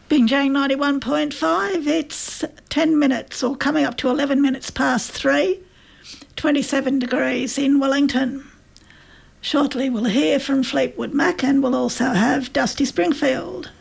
Binjang 91.5, it's 10 minutes or coming up to 11 minutes past 3, 27 degrees in Wellington. Shortly we'll hear from Fleetwood Mac and we'll also have Dusty Springfield.